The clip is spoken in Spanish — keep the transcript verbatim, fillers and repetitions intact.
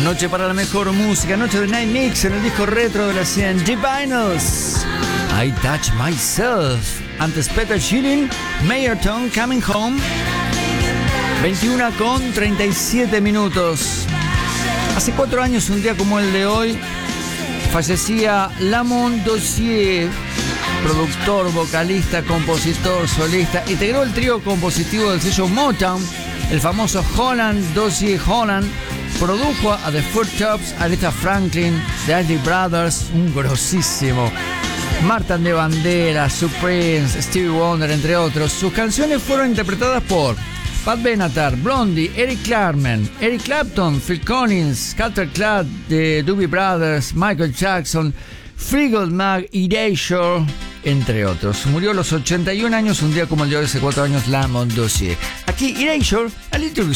Noche para la mejor música, noche de Night Mix en el disco retro de la cien The Vinyls. I Touch Myself. Antes Peter Schilling, Mayerton, Coming Home. veintiuna con treinta y siete minutos. Hace cuatro años, un día como el de hoy, fallecía Lamont Dozier, productor, vocalista, compositor, solista. Integró el trío compositivo del sello Motown, el famoso Holland, Dozier Holland. Produjo a The Four Tops, Aretha Franklin, The Isley Brothers, un grosísimo, Martin de Bandera, Supremes, Stevie Wonder, entre otros. Sus canciones fueron interpretadas por Pat Benatar, Blondie, Eric Clapton, Eric Clapton, Phil Collins, Carter Cladd, The Doobie Brothers, Michael Jackson, Fleetwood Mac, Erasure, entre otros. Murió a los ochenta y un años, un día como el de hoy, hace cuatro años, Lamont Dozier. Aquí Erasure, A Little